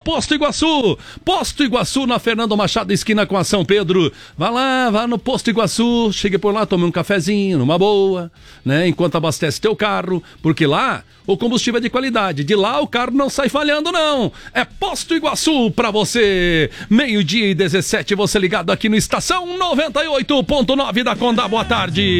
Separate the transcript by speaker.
Speaker 1: Posto Iguaçu. Posto Iguaçu na Fernando Machado, esquina com a São Pedro. Vá no Posto Iguaçu, chegue por lá, tome um cafezinho, numa boa, né? Enquanto abastece teu carro, porque lá o combustível é de qualidade. De lá o carro não sai falhando, não. É Posto Iguaçu pra você. 12:17, você ligado aqui no Estação 98.9 da Condá. Boa tarde.